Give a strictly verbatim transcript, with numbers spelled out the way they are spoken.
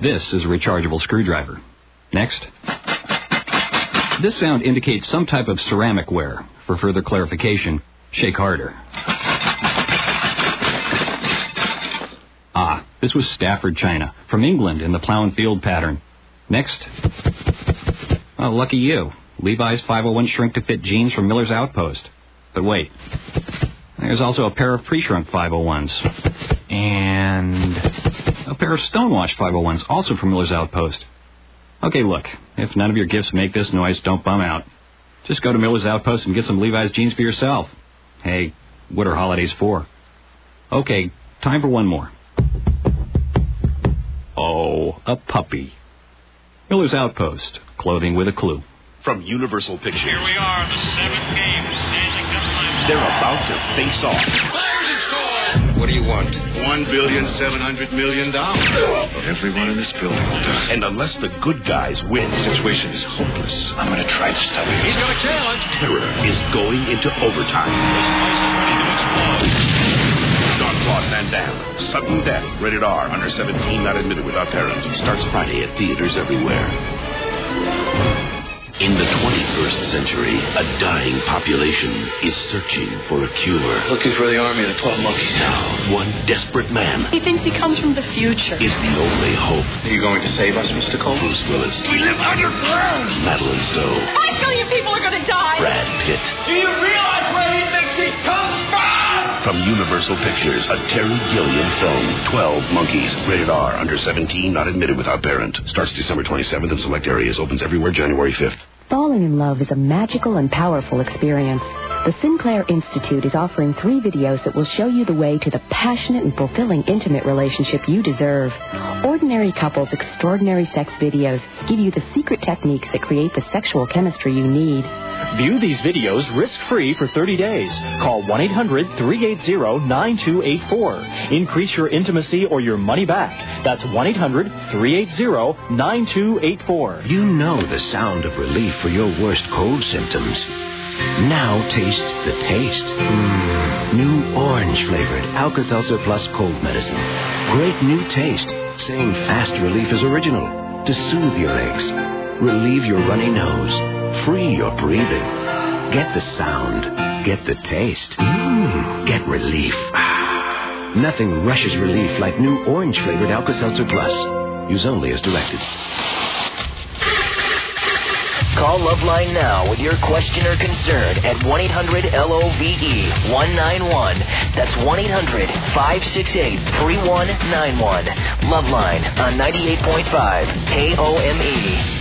This is a rechargeable screwdriver. Next. This sound indicates some type of ceramic wear. For further clarification, shake harder. Ah, this was Stafford China, from England in the plow and field pattern. Next. Oh, lucky you. Levi's five oh one shrink-to-fit jeans from Miller's Outpost. But wait. There's also a pair of pre-shrunk five oh ones. And a pair of stonewashed five oh ones, also from Miller's Outpost. Okay, look. If none of your gifts make this noise, don't bum out. Just go to Miller's Outpost and get some Levi's jeans for yourself. Hey, what are holidays for? Okay, time for one more. Oh, a puppy. Miller's Outpost, clothing with a clue. From Universal Pictures. Here we are, the seventh game. Stanley Cup Finals. They're about to face off. Fires and scores! What do you want? One billion, seven hundred million dollars. Everyone in this building will die. And unless the good guys win, The situation is hopeless. I'm going to try to stop it. He's got a challenge. terror is going into overtime. This place is ready to explode. Jean-Claude Van Damme, Sudden Death, rated R, under seventeen, not admitted without parents. Starts Friday at theaters everywhere. In the twenty-first century, a dying population is searching for a cure. Looking for the army of the twelve monkeys. Now, one desperate man He thinks he comes from the future. is the only hope. Are you going to save us, Mister Cole? Bruce Willis, We live underground. Madeline Stowe, Five million people are going to die. Brad Pitt. Do you realize where he thinks he comes from? From Universal Pictures, a Terry Gilliam film, twelve Monkeys, rated R, under seventeen, not admitted without parent. Starts December twenty-seventh in select areas, opens everywhere January fifth. Falling in love is a magical and powerful experience. The Sinclair Institute is offering three videos that will show you the way to the passionate and fulfilling intimate relationship you deserve. Ordinary Couples Extraordinary Sex videos give you the secret techniques that create the sexual chemistry you need. View these videos risk-free for thirty days. Call one eight hundred three eight zero nine two eight four. Increase your intimacy or your money back. That's one eight hundred three eight zero nine two eight four. You know the sound of relief for your worst cold symptoms. Now taste the taste. Mmm, new orange-flavored Alka-Seltzer Plus cold medicine. Great new taste. Same fast relief as original. To soothe your aches. Relieve your runny nose. Free your breathing. Get the sound. Get the taste. Mmm, get relief. Nothing rushes relief like new orange-flavored Alka-Seltzer Plus. Use only as directed. Call Loveline now with your question or concern at one eight hundred L O V E one nine one. That's one eight hundred five six eight three one nine one. Loveline on ninety-eight point five K O M E.